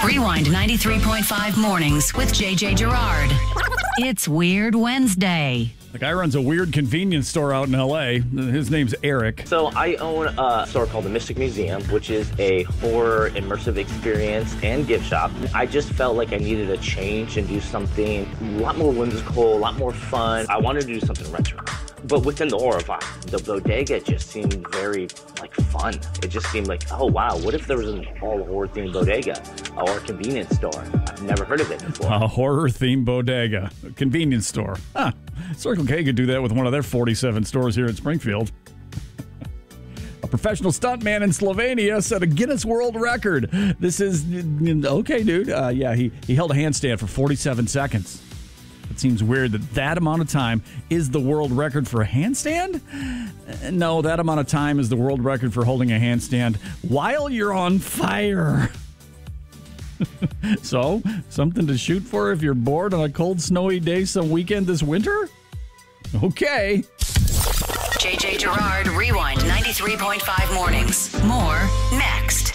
Rewind 93.5 mornings with JJ Gerard. It's Weird Wednesday. The guy runs a weird convenience store out in L.A. His name's Eric. So I own a store called the Mystic Museum, which is a horror immersive experience and gift shop. I just felt like I needed a change and do something a lot more whimsical, a lot more fun. I wanted to do something retro, but within the horror vibe. The bodega just seemed very fun. It just seemed like, oh wow, what if there was an all horror themed bodega or a convenience store? I've never heard of it before. A horror themed bodega, a convenience store. Huh. Circle K could do that with one of their 47 stores here in Springfield. A professional stuntman in Slovenia set a Guinness World Record. This is okay, dude. He held a handstand for 47 seconds. It seems weird that amount of time is the world record for a handstand? No, that amount of time is the world record for holding a handstand while you're on fire. So, something to shoot for if you're bored on a cold, snowy day some weekend this winter? Okay. JJ Gerard, Rewind 93.5 mornings. More next.